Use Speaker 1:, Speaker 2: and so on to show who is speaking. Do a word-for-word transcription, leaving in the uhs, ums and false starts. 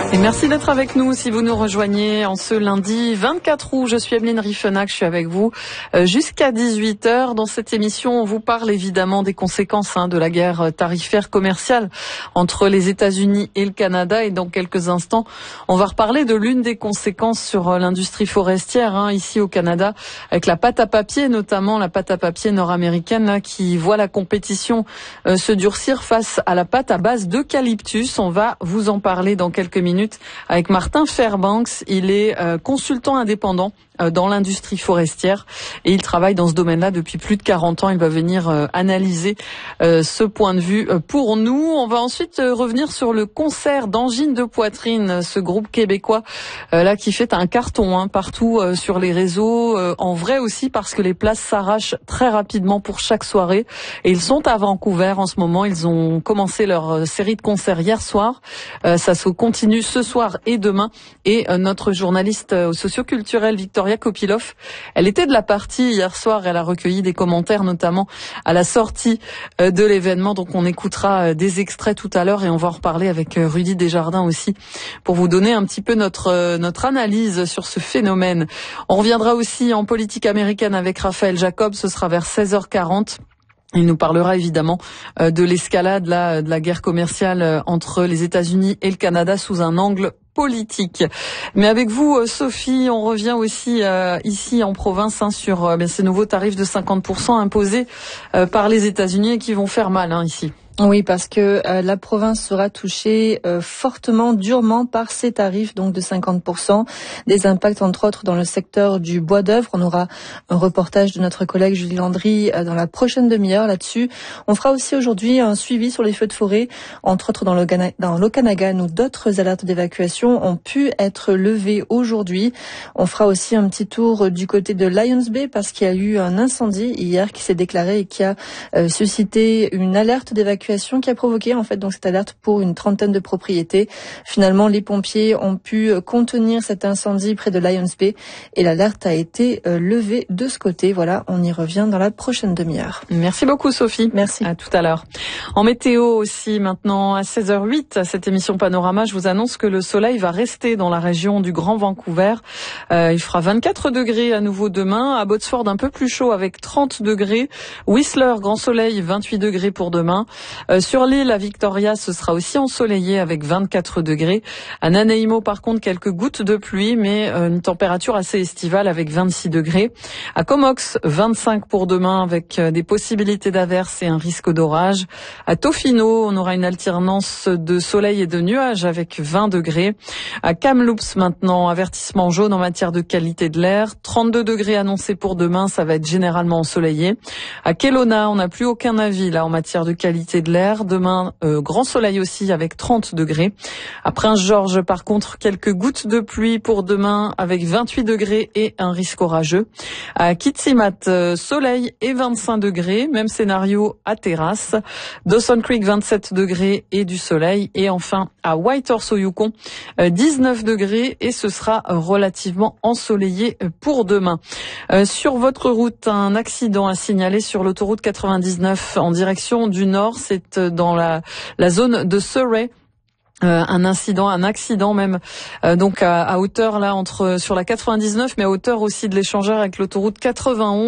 Speaker 1: Et merci d'être avec nous si vous nous rejoignez en ce lundi vingt-quatre août. Je suis Emeline Riffenac, je suis avec vous jusqu'à dix-huit heures. Dans cette émission, on vous parle évidemment des conséquences hein, de la guerre tarifaire commerciale entre les États-Unis et le Canada. Et dans quelques instants, on va reparler de l'une des conséquences sur l'industrie forestière hein, ici au Canada, avec la pâte à papier, notamment la pâte à papier nord-américaine là, qui voit la compétition euh, se durcir face à la pâte à base d'eucalyptus. On va vous en parler dans quelques minutes avec Martin Fairbanks. Il est euh, consultant indépendant euh, dans l'industrie forestière et il travaille dans ce domaine-là depuis plus de quarante ans. Il va venir euh, analyser euh, ce point de vue euh, pour nous. On va ensuite euh, revenir sur le concert d'angine de poitrine, ce groupe québécois euh, là qui fait un carton hein, partout euh, sur les réseaux, euh, en vrai aussi parce que les places s'arrachent très rapidement pour chaque soirée et ils sont à Vancouver en ce moment. Ils ont commencé leur euh, série de concerts hier soir. Euh, ça se continue ce soir et demain. Et euh, notre journaliste euh, socioculturelle Victoria Kopilov, elle était de la partie hier soir. Elle a recueilli des commentaires, notamment à la sortie euh, de l'événement. Donc on écoutera euh, des extraits tout à l'heure et on va en reparler avec euh, Rudy Desjardins aussi pour vous donner un petit peu notre euh, notre analyse sur ce phénomène. On reviendra aussi en politique américaine avec Raphaël Jacob. Ce sera vers seize heures quarante. Il nous parlera évidemment euh, de l'escalade là, de la guerre commerciale euh, entre les États-Unis et le Canada sous un angle politique. Mais avec vous, euh, Sophie, on revient aussi euh, ici en province hein, sur euh, bien, ces nouveaux tarifs de cinquante pour cent imposés euh, par les États-Unis et qui vont faire mal hein, ici.
Speaker 2: Oui, parce que euh, la province sera touchée euh, fortement, durement par ces tarifs donc de cinquante pour cent. Des impacts entre autres dans le secteur du bois d'œuvre. On aura un reportage de notre collègue Julie Landry euh, dans la prochaine demi-heure là-dessus. On fera aussi aujourd'hui un suivi sur les feux de forêt, entre autres dans l'Okanagan, dans l'Okanagan où d'autres alertes d'évacuation ont pu être levées aujourd'hui. On fera aussi un petit tour du côté de Lions Bay parce qu'il y a eu un incendie hier qui s'est déclaré et qui a euh, suscité une alerte d'évacuation qui a provoqué en fait donc cette alerte pour une trentaine de propriétés. Finalement, les pompiers ont pu contenir cet incendie près de Lions Bay et l'alerte a été euh, levée de ce côté. Voilà, on y revient dans la prochaine demi-heure.
Speaker 1: Merci beaucoup Sophie.
Speaker 2: Merci.
Speaker 1: À tout à l'heure. En météo aussi maintenant à seize heures huit, à cette émission Panorama, je vous annonce que le soleil va rester dans la région du Grand Vancouver. Euh, il fera vingt-quatre degrés à nouveau demain. À Botsford, un peu plus chaud avec trente degrés. Whistler, grand soleil, vingt-huit degrés pour demain. Euh, sur l'île à Victoria, ce sera aussi ensoleillé avec vingt-quatre degrés. À Nanaimo, par contre, quelques gouttes de pluie, mais euh, une température assez estivale avec vingt-six degrés. À Comox, vingt-cinq pour demain avec euh, des possibilités d'averses et un risque d'orage. À Tofino, on aura une alternance de soleil et de nuages avec vingt degrés. À Kamloops, maintenant, avertissement jaune en matière de qualité de l'air. trente-deux degrés annoncés pour demain, ça va être généralement ensoleillé. À Kelowna, on n'a plus aucun avis là en matière de qualité de l'air. Demain, euh, grand soleil aussi avec trente degrés. À Prince-Georges, par contre, quelques gouttes de pluie pour demain avec vingt-huit degrés et un risque orageux. À Kitsimat, euh, soleil et vingt-cinq degrés. Même scénario à Terrasse. Dawson Creek, vingt-sept degrés et du soleil. Et enfin, à Whitehorse au Yukon, euh, dix-neuf degrés et ce sera relativement ensoleillé pour demain. Euh, sur votre route, un accident à signaler sur l'autoroute quatre-vingt-dix-neuf en direction du nord. C'est dans la, la zone de Surrey. Euh, un incident, un accident même, euh, donc à, à hauteur là entre sur la quatre-vingt-dix-neuf, mais à hauteur aussi de l'échangeur avec l'autoroute quatre-vingt-onze.